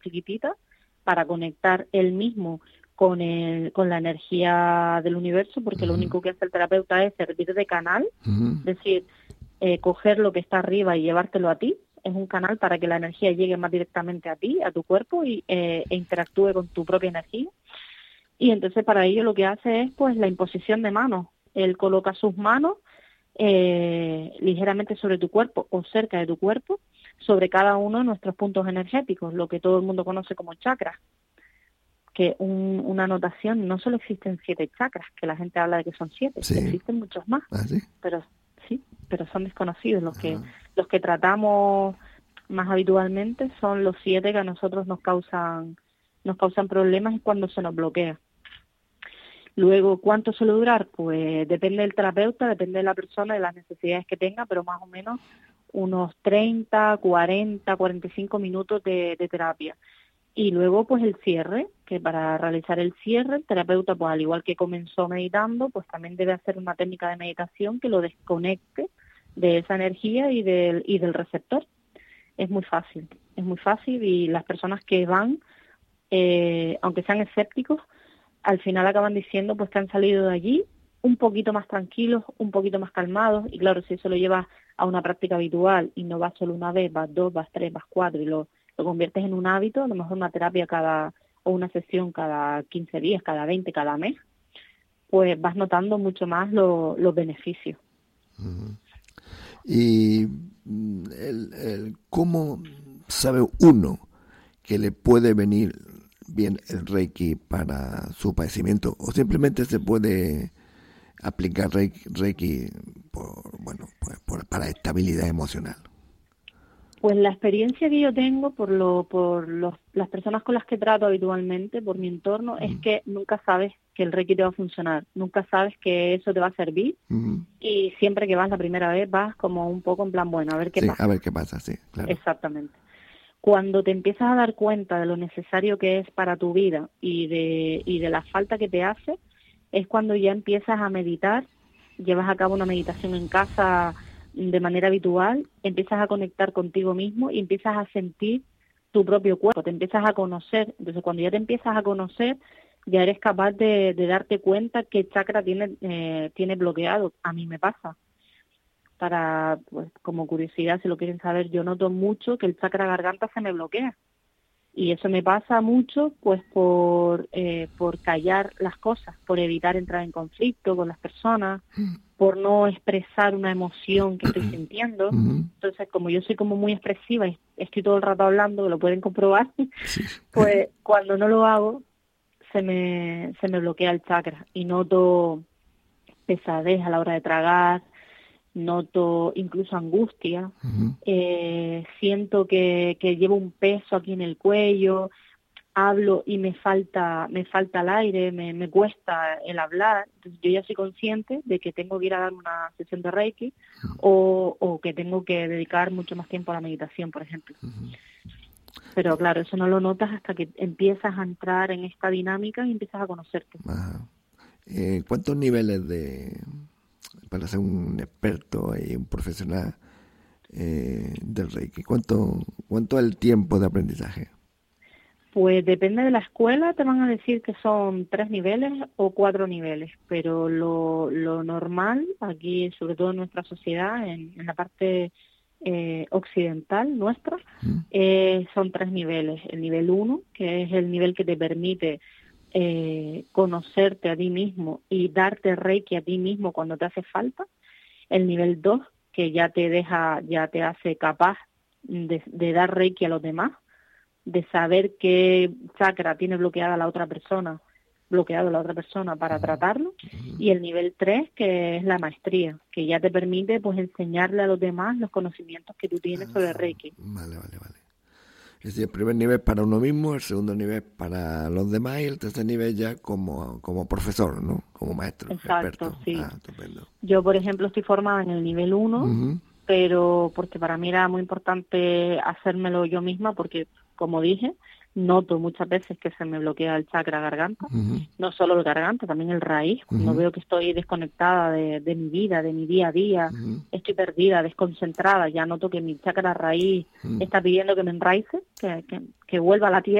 chiquititas para conectar él mismo con la energía del universo, porque lo único que hace el terapeuta es servir de canal, es decir, coger lo que está arriba y llevártelo a ti. Es un canal para que la energía llegue más directamente a ti, a tu cuerpo, e interactúe con tu propia energía. Y entonces para ello lo que hace es pues la imposición de manos. Él coloca sus manos ligeramente sobre tu cuerpo o cerca de tu cuerpo, sobre cada uno de nuestros puntos energéticos, lo que todo el mundo conoce como chakras. Que una notación, no solo existen 7 chakras, que la gente habla de que son 7, Sí. existen muchos más. ¿Ah, sí? Pero son desconocidos. Los que tratamos más habitualmente son los 7 que a nosotros nos causan problemas y cuando se nos bloquea. Luego, ¿cuánto suele durar? Pues depende del terapeuta, depende de la persona, de las necesidades que tenga, pero más o menos unos 30, 40, 45 minutos de terapia. Y luego, pues el cierre, que para realizar el cierre, el terapeuta, pues al igual que comenzó meditando, pues también debe hacer una técnica de meditación que lo desconecte de esa energía y del receptor. Es muy fácil y las personas que van, aunque sean escépticos, al final acaban diciendo pues que han salido de allí un poquito más tranquilos, un poquito más calmados, y claro, si eso lo llevas a una práctica habitual y no vas solo una vez, vas 2, vas 3, vas 4 y lo conviertes en un hábito, a lo mejor una terapia o una sesión cada 15 días, cada 20, cada mes, pues vas notando mucho más los beneficios. Y ¿cómo sabe uno que le puede venir bien el Reiki para su padecimiento? ¿O simplemente se puede aplicar Reiki para estabilidad emocional? Pues la experiencia que yo tengo las personas con las que trato habitualmente, por mi entorno, es que nunca sabes que el Reiki te va a funcionar, nunca sabes que eso te va a servir, y siempre que vas la primera vez vas como un poco en plan, bueno, a ver qué pasa. A ver qué pasa, sí, claro. Exactamente. Cuando te empiezas a dar cuenta de lo necesario que es para tu vida y de la falta que te hace, es cuando ya empiezas a meditar, llevas a cabo una meditación en casa de manera habitual, empiezas a conectar contigo mismo y empiezas a sentir tu propio cuerpo, te empiezas a conocer. Entonces, cuando ya te empiezas a conocer, ya eres capaz de darte cuenta qué chakra tiene bloqueado. A mí me pasa. Pues, como curiosidad, si lo quieren saber, yo noto mucho que el chakra garganta se me bloquea. Y eso me pasa mucho pues por callar las cosas, por evitar entrar en conflicto con las personas, por no expresar una emoción que estoy sintiendo. Entonces, como yo soy como muy expresiva y estoy todo el rato hablando, que lo pueden comprobar, pues cuando no lo hago, se me bloquea el chakra y noto pesadez a la hora de tragar, noto incluso angustia, siento que llevo un peso aquí en el cuello, hablo y me falta el aire, me cuesta el hablar. Entonces yo ya soy consciente de que tengo que ir a dar una sesión de Reiki o que tengo que dedicar mucho más tiempo a la meditación, por ejemplo. Pero claro, eso no lo notas hasta que empiezas a entrar en esta dinámica y empiezas a conocerte. ¿Cuántos niveles para ser un experto y un profesional del Reiki? ¿Cuánto es el tiempo de aprendizaje? Pues depende de la escuela, te van a decir que son 3 niveles o 4 niveles, pero lo normal aquí, sobre todo en nuestra sociedad, en la parte occidental nuestra, son 3 niveles. El nivel 1, que es el nivel que te permite conocerte a ti mismo y darte Reiki a ti mismo cuando te hace falta. El nivel 2, que ya te hace capaz de dar Reiki a los demás, de saber qué chakra tiene bloqueado la otra persona para tratarlo. Y el nivel 3, que es la maestría, que ya te permite pues enseñarle a los demás los conocimientos que tú tienes sobre Reiki. Vale. Es decir, el primer nivel para uno mismo, el segundo nivel para los demás y el tercer nivel ya como profesor, ¿no? Como maestro, Exacto, experto. sí. Estupendo. Yo, por ejemplo, estoy formada en el nivel 1, pero porque para mí era muy importante hacérmelo yo misma, porque, como dije, noto muchas veces que se me bloquea el chakra garganta, no solo el garganta, también el raíz. Cuando veo que estoy desconectada de mi vida, de mi día a día, estoy perdida, desconcentrada, ya noto que mi chakra raíz está pidiendo que me enraice, que vuelva a la tierra.